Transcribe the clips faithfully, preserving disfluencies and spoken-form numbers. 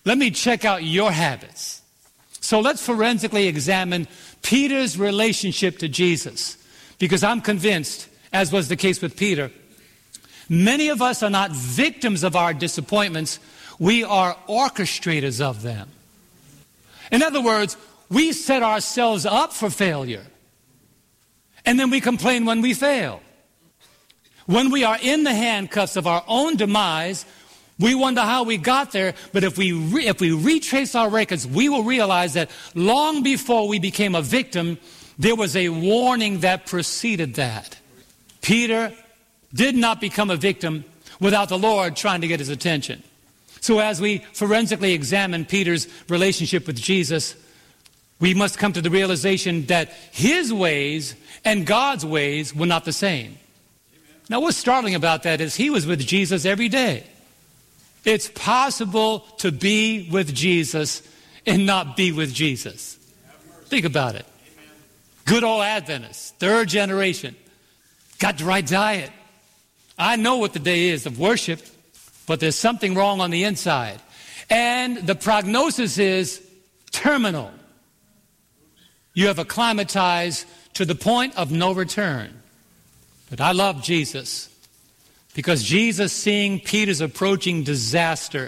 Let me check out your habits. So let's forensically examine Peter's relationship to Jesus, because I'm convinced, as was the case with Peter, many of us are not victims of our disappointments. We are orchestrators of them. In other words, we set ourselves up for failure, and then we complain when we fail. When we are in the handcuffs of our own demise, we wonder how we got there, but if we re- if we retrace our records, we will realize that long before we became a victim, there was a warning that preceded that. Peter did not become a victim without the Lord trying to get his attention. So as we forensically examine Peter's relationship with Jesus, we must come to the realization that his ways and God's ways were not the same. Amen. Now, what's startling about that is he was with Jesus every day. It's possible to be with Jesus and not be with Jesus. Think about it. Amen. Good old Adventists, third generation, got the right diet. I know what the day is of worship, but there's something wrong on the inside. And the prognosis is terminal. You have acclimatized to the point of no return. But I love Jesus, because Jesus, seeing Peter's approaching disaster,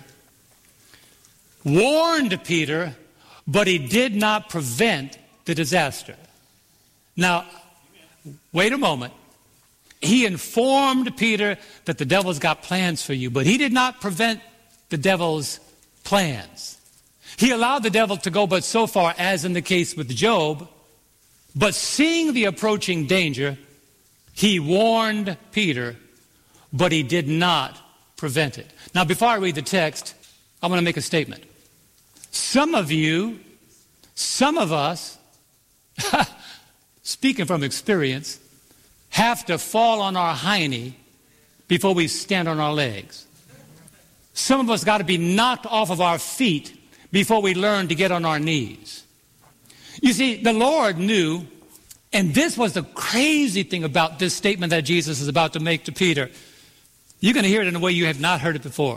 warned Peter, but he did not prevent the disaster. Now, wait a moment. He informed Peter that the devil's got plans for you, but he did not prevent the devil's plans. He allowed the devil to go but so far, as in the case with Job, but seeing the approaching danger, he warned Peter, but he did not prevent it. Now, before I read the text, I want to make a statement. Some of you, some of us, speaking from experience, have to fall on our hiney before we stand on our legs. Some of us got to be knocked off of our feet before we learn to get on our knees. You see, the Lord knew, and this was the crazy thing about this statement that Jesus is about to make to Peter. You're going to hear it in a way you have not heard it before.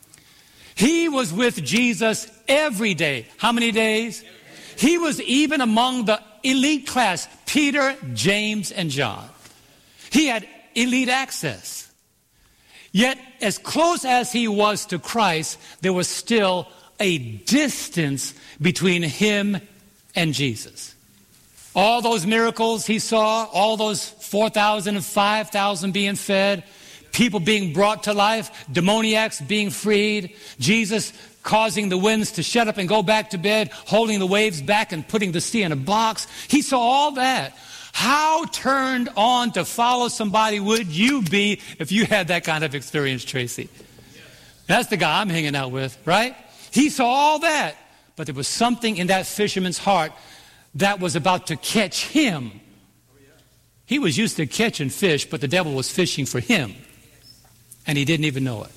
He was with Jesus every day. How many days? He was even among the elite class, Peter, James, and John. He had elite access. Yet, as close as he was to Christ, there was still a distance between him and Jesus. All those miracles he saw, all those four thousand and five thousand being fed, people being brought to life, demoniacs being freed, Jesus causing the winds to shut up and go back to bed, holding the waves back and putting the sea in a box. He saw all that. How turned on to follow somebody would you be if you had that kind of experience, Tracy? That's the guy I'm hanging out with, right? He saw all that, but there was something in that fisherman's heart that was about to catch him. He was used to catching fish, but the devil was fishing for him, and he didn't even know it.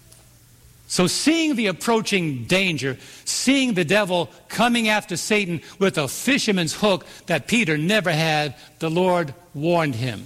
So seeing the approaching danger, seeing the devil coming after Satan with a fisherman's hook that Peter never had, the Lord warned him.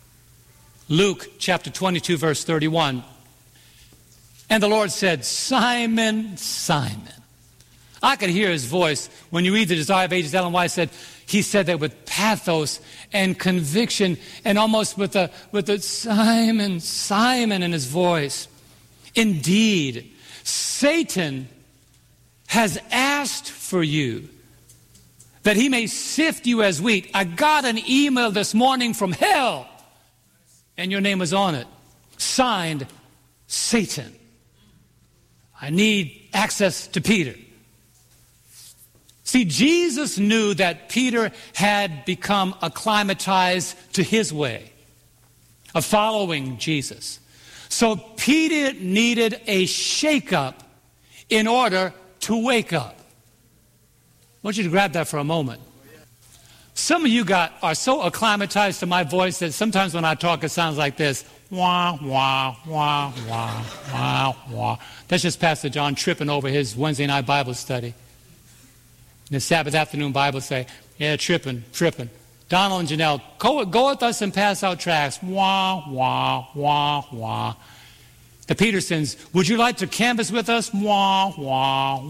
Luke chapter twenty-two, verse thirty-one. And the Lord said, Simon, Simon. I could hear his voice when you read The Desire of Ages. Ellen White said, he said that with pathos and conviction and almost with a, with a Simon, Simon in his voice. Indeed, Satan has asked for you that he may sift you as wheat. I got an email this morning from hell, and your name was on it. Signed, Satan. I need access to Peter. See, Jesus knew that Peter had become acclimatized to his way of following Jesus. So Peter needed a shake-up in order to wake up. I want you to grab that for a moment. Some of you got are so acclimatized to my voice that sometimes when I talk it sounds like this. Wah, wah, wah, wah, wah, wah. That's just Pastor John tripping over his Wednesday night Bible study. And the Sabbath afternoon Bible say, yeah, tripping, tripping. Donald and Janelle, go, go with us and pass out tracts. Wah, wah, wah, wah. The Petersons, would you like to canvass with us? Wah, wah,